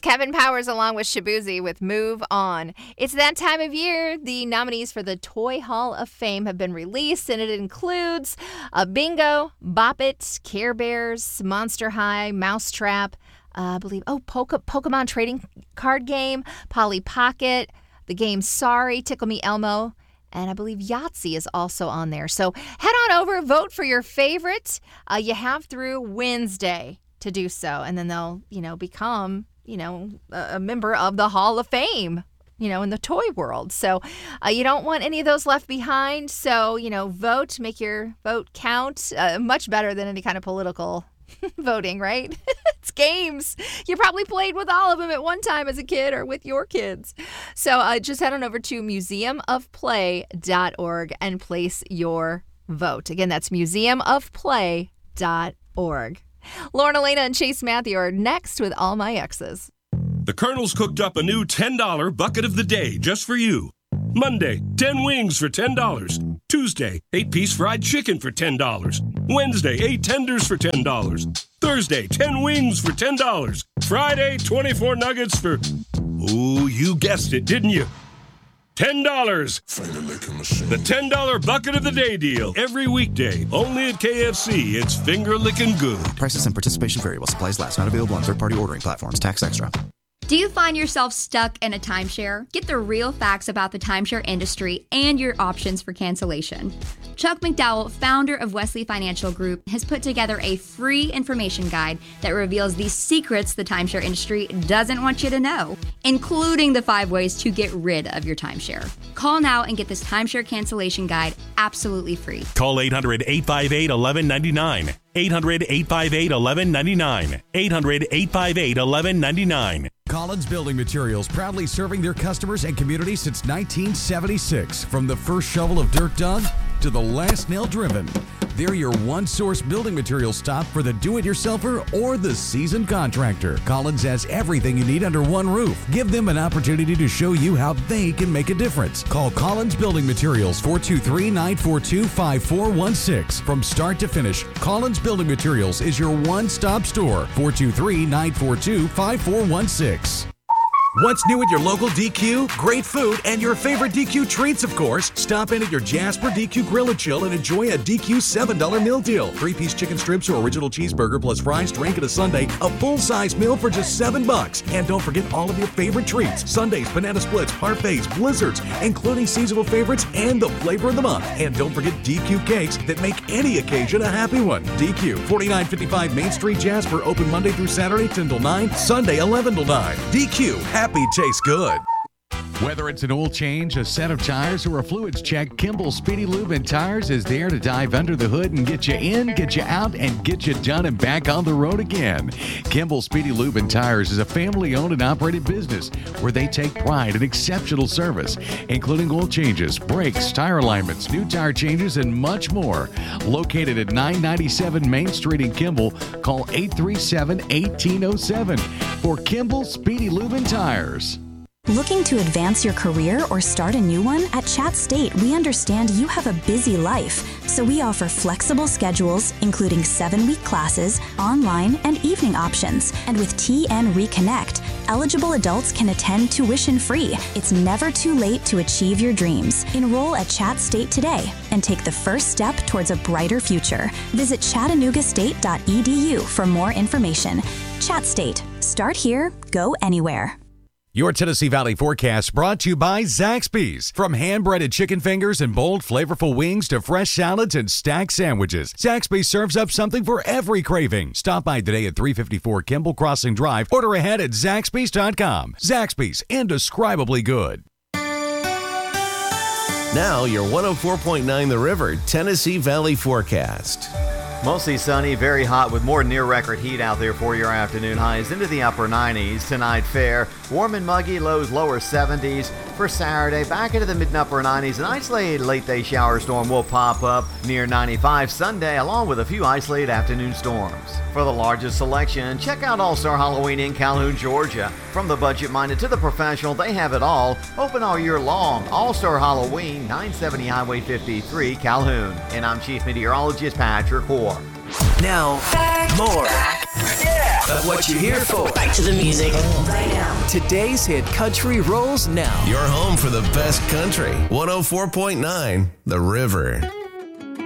Kevin Powers along with Shabuzi with Move On. It's that time of year. The nominees for the Toy Hall of Fame have been released, and it includes Bingo, Bop It, Care Bears, Monster High, Mousetrap, I believe, Pokemon trading card game, Polly Pocket, the game Sorry, Tickle Me Elmo, and I believe Yahtzee is also on there. So head on over, vote for your favorite. You have through Wednesday to do so, and then they'll, become, a member of the Hall of Fame, in the toy world. So you don't want any of those left behind. So, vote, make your vote count. Much better than any kind of political voting, right? It's games. You probably played with all of them at one time as a kid or with your kids. So just head on over to museumofplay.org and place your vote. Again, that's museumofplay.org. Lauren Elena and Chase Matthew are next with All My Exes. The Colonel's cooked up a new $10 bucket of the day just for you. Monday, 10 wings for $10. Tuesday, 8-piece fried chicken for $10. Wednesday, 8 tenders for $10. Thursday, 10 wings for $10. Friday, 24 nuggets for... Ooh, you guessed it, didn't you? $10. The $10 bucket of the day deal. Every weekday. Only at KFC. It's finger licking good. Prices and participation vary while supplies last. Not available on third-party ordering platforms. Tax extra. Do you find yourself stuck in a timeshare? Get the real facts about the timeshare industry and your options for cancellation. Chuck McDowell, founder of Wesley Financial Group, has put together a free information guide that reveals the secrets the timeshare industry doesn't want you to know, including the 5 ways to get rid of your timeshare. Call now and get this timeshare cancellation guide absolutely free. Call 800-858-1199. 800-858-1199. 800-858-1199. Collins Building Materials, proudly serving their customers and community since 1976. From the first shovel of dirt dug to the last nail driven. They're your one-source building materials stop for the do-it-yourselfer or the seasoned contractor. Collins has everything you need under one roof. Give them an opportunity to show you how they can make a difference. Call Collins Building Materials, 423-942-5416. From start to finish, Collins Building Materials is your one-stop store, 423-942-5416. What's new at your local DQ? Great food and your favorite DQ treats, of course. Stop in at your Jasper DQ Grill and Chill and enjoy a DQ $7 meal deal. 3-piece chicken strips or original cheeseburger plus fries, drink, and a sundae. A full-size meal for just $7. And don't forget all of your favorite treats. Sundaes, banana splits, parfaits, blizzards, including seasonal favorites and the flavor of the month. And don't forget DQ cakes that make any occasion a happy one. DQ, 4955 Main Street, Jasper. Open Monday through Saturday, 10 till 9. Sunday, 11 till 9. DQ, happy tastes good. Whether it's an oil change, a set of tires, or a fluids check, Kimball Speedy Lube and Tires is there to dive under the hood and get you in, get you out, and get you done and back on the road again. Kimball Speedy Lube and Tires is a family-owned and operated business where they take pride in exceptional service, including oil changes, brakes, tire alignments, new tire changes, and much more. Located at 997 Main Street in Kimball, call 837-1807 for Kimball Speedy Lube and Tires. Looking to advance your career or start a new one? At Chat State, we understand you have a busy life, so we offer flexible schedules, including 7-week classes, online, and evening options. And with TN Reconnect, eligible adults can attend tuition-free. It's never too late to achieve your dreams. Enroll at Chat State today and take the first step towards a brighter future. Visit chattanoogastate.edu for more information. Chat State. Start here, go anywhere. Your Tennessee Valley forecast brought to you by Zaxby's. From hand-breaded chicken fingers and bold, flavorful wings to fresh salads and stacked sandwiches, Zaxby's serves up something for every craving. Stop by today at 354 Kimball Crossing Drive. Order ahead at Zaxby's.com. Zaxby's, indescribably good. Now your 104.9 The River Tennessee Valley forecast. Mostly sunny, very hot with more near-record heat out there for your afternoon highs into the upper 90s. Tonight fair, warm and muggy, lows lower 70s. For Saturday, back into the mid and upper 90s. An isolated late-day shower storm will pop up near 95 Sunday, along with a few isolated afternoon storms. For the largest selection, check out All-Star Halloween in Calhoun, Georgia. From the budget-minded to the professional, they have it all. Open all year long. All-Star Halloween, 970 Highway 53, Calhoun. And I'm Chief Meteorologist Patrick Hoare. Now, more. Yeah. of what you're here for. Back to the music right now. Today's hit country rolls now. Your home for the best country. 104.9 The River.